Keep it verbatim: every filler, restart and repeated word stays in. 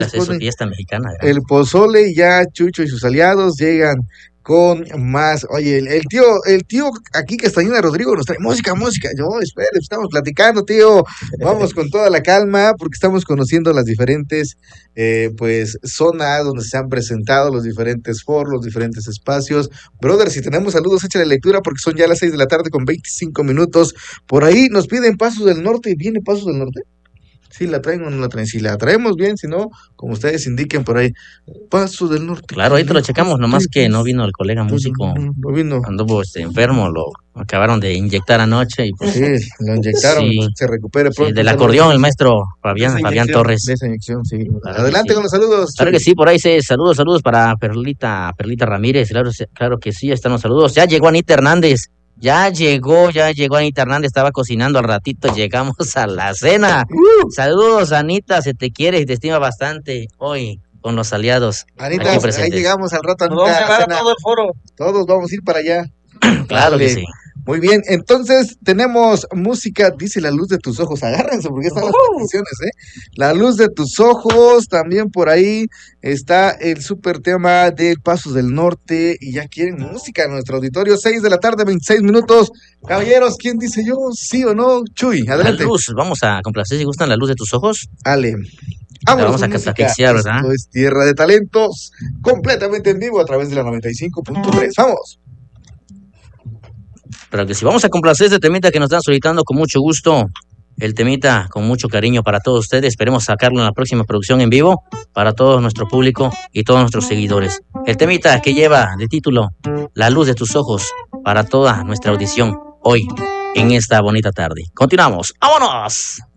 Es su fiesta mexicana. ¿Verdad? El pozole, ya Chucho y sus aliados llegan con más. Oye, el, el tío, el tío aquí Castañeda Rodrigo nos trae música, música. Yo, espere, estamos platicando, tío. Vamos con toda la calma, porque estamos conociendo las diferentes eh, pues zonas donde se han presentado, los diferentes foros, los diferentes espacios. Brother, si tenemos saludos, échale lectura, porque son ya las seis de la tarde con veinticinco minutos. Por ahí nos piden Pasos del Norte. ¿Viene Pasos del Norte? Si la traen o no la traen, si la traemos bien, si no, como ustedes indiquen por ahí, Paso del Norte. Claro, ahí te lo checamos, nomás que no vino el colega músico, no, no vino. Anduvo este, enfermo, lo acabaron de inyectar anoche y pues, sí, lo inyectaron, sí, se recupere pronto. Sí, del acordeón, el maestro Fabián, Fabián Torres. De esa inyección, sí. Claro. Adelante sí. Con los saludos. Claro que sí, por ahí sí, saludos, saludos para Perlita, Perlita Ramírez, claro, claro que sí, están los saludos. Ya llegó Anita Hernández. Ya llegó, ya llegó Anita Hernández, estaba cocinando al ratito, llegamos a la cena. Uh. Saludos, Anita, se te quiere y te estima bastante hoy con los aliados. Anita, ahí llegamos al rato. Anita, vamos a llevar a todo el foro. Todos vamos a ir para allá. Claro Dale. Que sí. Muy bien, entonces tenemos música, dice La Luz de Tus Ojos, agárrense porque están uh-huh. las peticiones, ¿eh? La Luz de Tus Ojos, también por ahí está el súper tema de Pasos del Norte, y ya quieren música en nuestro auditorio, seis de la tarde, veintiséis minutos, caballeros, ¿quién dice yo? ¿Sí o no? Chuy, adelante. La luz, vamos a complacer si gustan La Luz de Tus Ojos. Ale. Vámonos vamos a catafixiar, ¿verdad? Esto es Tierra de Talentos, completamente en vivo a través de la noventa y cinco punto tres, vamos. Pero que si vamos a complacer este temita que nos están solicitando con mucho gusto, el temita con mucho cariño para todos ustedes, esperemos sacarlo en la próxima producción en vivo para todo nuestro público y todos nuestros seguidores. El temita que lleva de título La Luz de Tus Ojos para toda nuestra audición hoy en esta bonita tarde. Continuamos, ¡vámonos!